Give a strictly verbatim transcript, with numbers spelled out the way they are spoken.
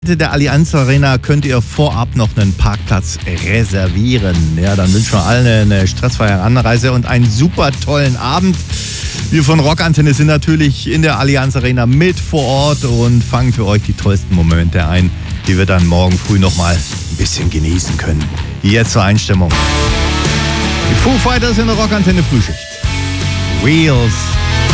Der Allianz Arena könnt ihr vorab noch einen Parkplatz reservieren. Ja, dann wünschen wir allen eine stressfreie Anreise und einen super tollen Abend. Wir von Rockantenne sind natürlich in der Allianz Arena mit vor Ort und fangen für euch die tollsten Momente ein, die wir dann morgen früh nochmal ein bisschen genießen können. Jetzt zur Einstimmung. Die Foo Fighters in der Rockantenne Frühschicht. Wheels